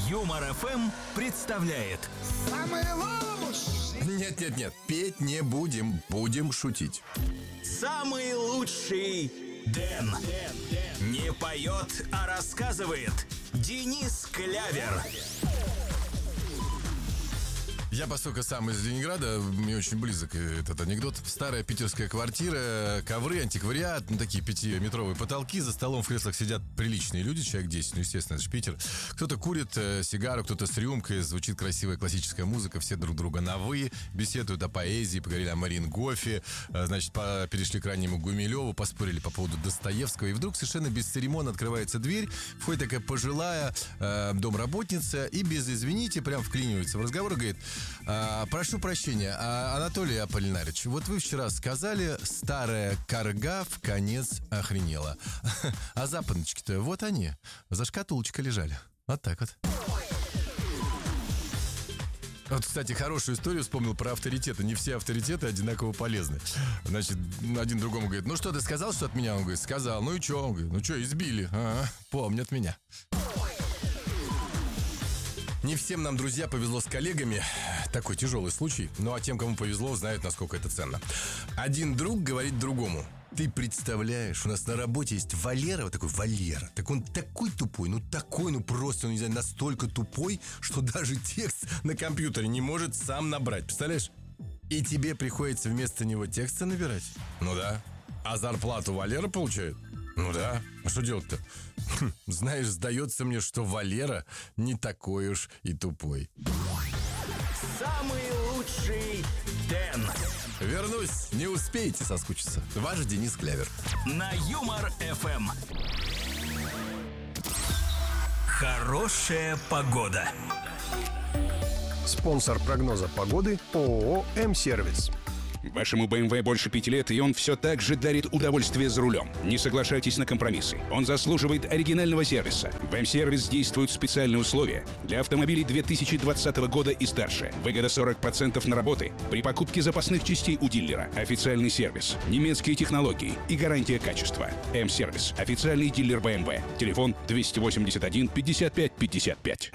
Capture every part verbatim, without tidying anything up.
Юмор эф эм представляет. Самый лучший. Нет-нет-нет, петь не будем, будем шутить. Самый лучший Дэн. Не поет, а рассказывает Денис Клявер. Я, поскольку сам из Ленинграда, мне очень близок этот анекдот. Старая питерская квартира, ковры, антиквариат, ну, такие пятиметровые потолки. За столом в креслах сидят приличные люди, человек десять, ну, естественно, это же Питер. Кто-то курит э, сигару, кто-то с рюмкой, звучит красивая классическая музыка, все друг друга на «вы», беседуют о поэзии, поговорили о Марингофе, э, значит, по, перешли к раннему Гумилеву, поспорили по поводу Достоевского, и вдруг совершенно без церемон открывается дверь, входит такая пожилая э, домработница и без «извините» прям вклинивается в разговор и говорит: А, прошу прощения, а, Анатолий Аполлинарич, вот вы вчера сказали, старая карга в конец охренела. А запоночки-то вот они, за шкатулочкой лежали. Вот так вот. Вот, кстати, хорошую историю вспомнил про авторитеты. Не все авторитеты одинаково полезны. Значит, один другому говорит: ну что, ты сказал, что от меня? Он говорит: сказал. Ну и что? Он говорит: ну что, избили? Ага, помнят меня. Не всем нам, друзья, повезло с коллегами. Такой тяжелый случай. Ну а тем, кому повезло, знают, насколько это ценно. Один друг говорит другому: ты представляешь, у нас на работе есть Валера, вот такой Валера. Так он такой тупой, ну такой, ну просто, ну не знаю, настолько тупой, что даже текст на компьютере не может сам набрать. Представляешь? И тебе приходится вместо него текста набирать? Ну да. А зарплату Валера получает? Ну да. А что делать-то? Хм, знаешь, сдается мне, что Валера не такой уж и тупой. Самый лучший Дэн. Вернусь, не успеете соскучиться. Ваш Денис Клявер. На Юмор эф эм. Хорошая погода. Спонсор прогноза погоды ООО «М-сервис». Вашему бэ эм вэ больше пяти лет, и он все так же дарит удовольствие за рулем. Не соглашайтесь на компромиссы. Он заслуживает оригинального сервиса. В М-сервис действуют специальные условия для автомобилей две тысячи двадцатого года и старше. Выгода сорок процентов на работы при покупке запасных частей у дилера. Официальный сервис, немецкие технологии и гарантия качества. М-сервис. Официальный дилер бэ эм вэ. Телефон двести восемьдесят один пятьдесят пять пятьдесят пять.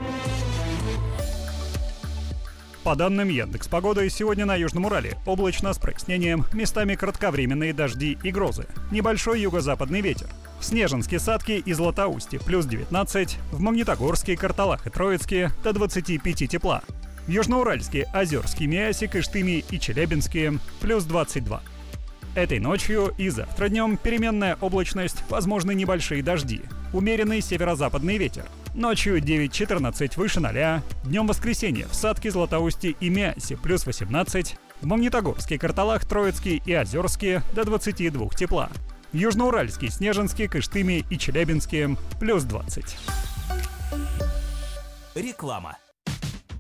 По данным Яндекс.Погоды, сегодня на Южном Урале облачно с прояснением, местами кратковременные дожди и грозы. Небольшой юго-западный ветер. В Снежинске, Садке и Златоусте плюс девятнадцать, в Магнитогорске, Карталах и Троицке до двадцати пяти тепла. В Южноуральске, Озерске, Миасе, Кыштыме и Челябинске плюс двадцать два. Этой ночью и завтра днем переменная облачность, возможны небольшие дожди. Умеренный северо-западный ветер. Ночью девять-четырнадцать выше ноля. Днем воскресенье в Садке, Златоусте и Миасе плюс восемнадцать. В Магнитогорске, Карталах, Троицке и Озерске до двадцати двух тепла. В Южноуральске, Снежинске, Кыштыме и Челябинске плюс двадцать. Реклама.